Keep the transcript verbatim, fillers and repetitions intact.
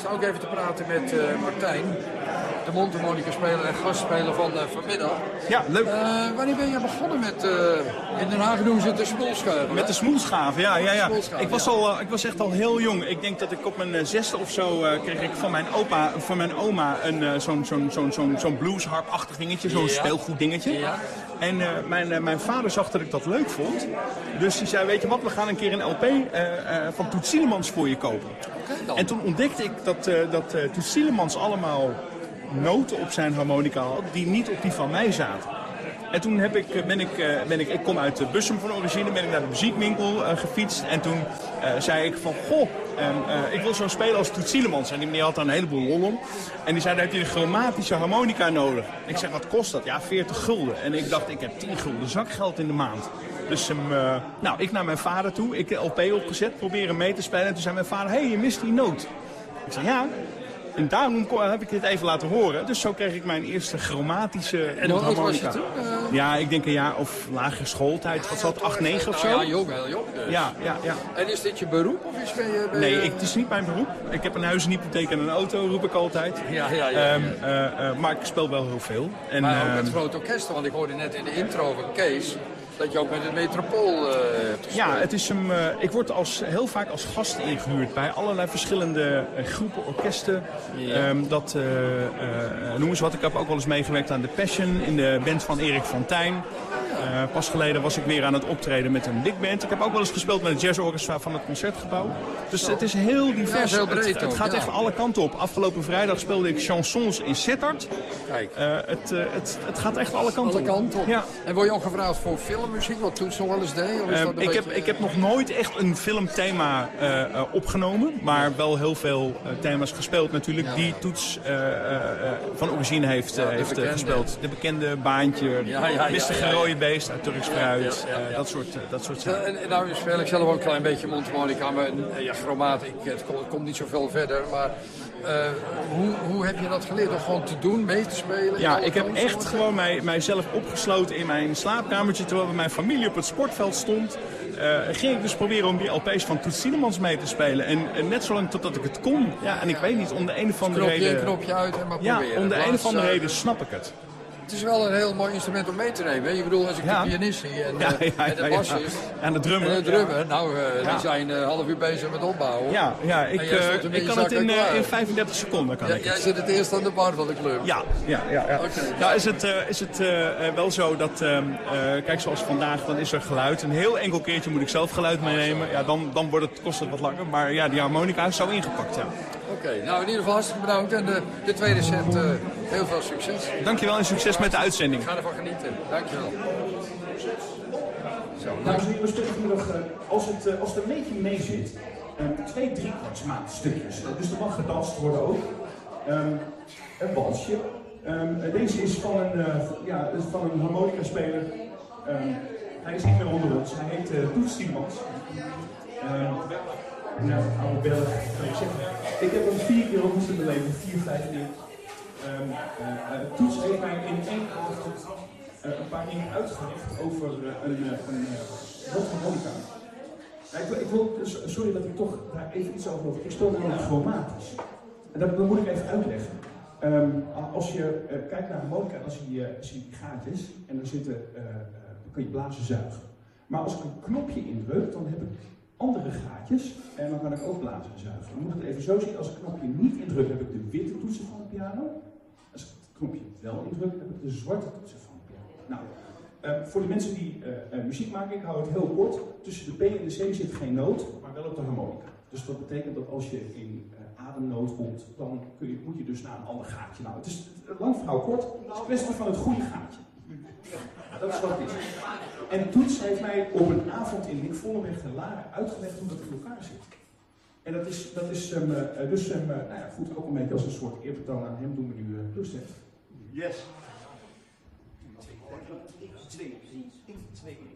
sta ook even te praten met uh, Martijn, de mondharmonica-speler en gastspeler van uh, vanmiddag. Ja, leuk. Uh, wanneer ben je begonnen met, uh, in Den Haag noemen ze het de smoelschuiven? Met de smoelschaven, ja. ja, ja. Ik, was ja. al, uh, ik was echt al heel jong. Ik denk dat ik op mijn uh, zesde of zo uh, kreeg ik van mijn opa, van mijn oma een uh, zo'n zo'n zo'n zo'n zo'n bluesharp-achtig dingetje, zo'n ja. speelgoed dingetje. Ja. En uh, mijn, uh, mijn vader zag dat ik dat leuk vond. Dus die zei, weet je wat, we gaan een keer een L P uh, uh, van Toets Tielemans voor je kopen. Okay, en toen ontdekte ik dat, uh, dat uh, Toets Tielemans allemaal noten op zijn harmonica had die niet op die van mij zaten. En toen heb ik, ben ik, ben ik, ik kom uit Bussum van origine, ben ik naar de muziekwinkel uh, gefietst. En toen uh, zei ik van, goh, um, uh, ik wil zo spelen als Toets Tielemans. En die meneer had daar een heleboel lol om. En die zei, dan heb je een chromatische harmonica nodig. Ik zeg, wat kost dat? Ja, veertig gulden. En ik dacht, ik heb tien gulden zakgeld in de maand. Dus um, uh, nou, ik naar mijn vader toe, ik de L P opgezet, proberen mee te spelen. En toen zei mijn vader, hé, hey, je mist die noot. Ik zei, ja. En daarom heb ik dit even laten horen. Dus zo kreeg ik mijn eerste chromatische en hoe oud was je toen? Uh... Ja, ik denk een jaar of lagere schooltijd. Wat zal het, acht, negen of zo? Nou ja, jong, heel jong dus. Ja, ja, ja. En is dit je beroep? Of is ben je, ben nee, je... ik, het is niet mijn beroep. Ik heb een huis, een hypotheek en een auto, roep ik altijd. Ja, ja, ja. Um, uh, uh, maar ik speel wel heel veel. En, maar ook met uh, grote orkesten, want ik hoorde net in de intro van Kees dat je ook met het Metropool uh, hebt gespeeld. Ja, het is hem, uh, ik word als, heel vaak als gast ingehuurd bij allerlei verschillende uh, groepen, orkesten. Ja. Um, dat uh, uh, noemen ze wat. Ik heb ook wel eens meegewerkt aan The Passion in de band van Erik Fontijn. Uh, pas geleden was ik weer aan het optreden met een big band. Ik heb ook wel eens gespeeld met het jazzorchestra van het Concertgebouw. Dus Zo. Het is heel divers. Ja, heel breed het, het gaat ook, echt ja. alle kanten op. Afgelopen vrijdag speelde ik chansons in Sittard. Kijk. Uh, het, uh, het, het gaat echt alle kanten alle kanten op. op. Ja. En word je ook gevraagd voor filmmuziek, wat Toets nog wel eens deed? Of is uh, dat een ik, beetje... heb, ik heb nog nooit echt een filmthema uh, uh, opgenomen. Maar wel heel veel uh, thema's gespeeld natuurlijk. Ja. Die Toets uh, uh, van origine heeft, uh, ja, heeft uh, gespeeld. De bekende Baantje, ja, ja, mister ja, ja, ja. Rode Beest uit Turks Fruit. Ja, ja, ja. Uh, dat soort, uh, dat soort zaken. En, en nou speel ik zelf ook een klein beetje mondharmonica. Maar ja, chromaat, ik, het komt niet zoveel verder. Maar uh, hoe, hoe heb je dat geleerd? Om gewoon te doen, mee te spelen? Ja, ik heb echt gewoon mij, mijzelf opgesloten in mijn slaapkamertje. Terwijl mijn familie op het sportveld stond. Uh, ging ik dus proberen om die L P's van Toets Tielemans mee te spelen. En, en net zolang totdat ik het kon. Ja, en ik weet niet, om de een of andere knopje reden... in, knopje uit en maar ja, proberen. om de Laatst, een of andere uh, reden snap ik het. Het is wel een heel mooi instrument om mee te nemen. Hè? Je bedoelt, als ik ja. de pianist zie en, ja, ja, ja, en de bassist ja. en de drummer. En de drummer, ja. nou, uh, ja. die zijn een uh, half uur bezig met opbouwen. Ja, ja ik, uh, ik kan het in, uh, in vijfendertig seconden. Kan ja, ik jij het. zit het eerst aan de bar van de club. Ja, ja, ja. ja. Okay, nou is het, uh, is het uh, wel zo dat, uh, uh, kijk zoals vandaag, dan is er geluid. Een heel enkel keertje moet ik zelf geluid meenemen. Ja, dan, dan wordt het, kost het wat langer. Maar ja, die harmonica is zo ingepakt, ja. Oké, okay, nou in ieder geval hartstikke bedankt. En de, de tweede set, uh, heel veel succes. Dankjewel en succes met de uitzending. Ik ga ervan genieten. Dankjewel. Zo, dames en heren, we spelen vanmiddag, als het, uh, als het een beetje mee zit, um, twee driekwartsmaat stukjes. Dus er mag gedanst worden ook. Um, een walsje. Um, deze is van een, uh, ja, van een harmonica-speler. Um, hij is niet meer onder ons. Hij heet uh, Toets Tielemans. Um, nou, oude Belg, kan ik zeggen. Ik heb hem vier keer ontmoet in mijn leven, vier, vijf keer. Um, uh, uh, Toets heeft mij in één avond uh, een paar dingen uitgelegd over uh, een, uh, een uh, harmonica. Uh, ik, ik wil, sorry dat ik toch daar even iets over wil. Ik speel namelijk chromatisch. En dat, dat moet ik even uitleggen. Um, als je uh, kijkt naar harmonica, dan zie je, zie je gaatjes en dan, zitten, uh, uh, dan kun je blazen zuigen. Maar als ik een knopje indruk, dan heb ik andere gaatjes en dan kan ik ook blazen en zuigen. Dan moet ik het even zo zien, als ik het knopje niet indruk, heb ik de witte toetsen van de piano. Als ik het knopje wel indruk, heb ik de zwarte toetsen van de piano. Nou, uh, voor de mensen die uh, uh, muziek maken, ik hou het heel kort. Tussen de B en de C zit geen noot, maar wel op de harmonica. Dus dat betekent dat als je in uh, ademnood komt, dan kun je, moet je dus naar een ander gaatje. Nou, het is een lang verhaal kort, het is een kwestie van het goede gaatje. Dat is wat het is. En Toets heeft mij op een avond in Nick Vollenweg te Laren uitgelegd hoe dat in elkaar zit. En dat is, dat is um, uh, dus um, uh, nou ja, goed, ook een beetje als een soort eerbetoon aan hem doen we nu uh, Toets. Yes. Twee, twee, twee.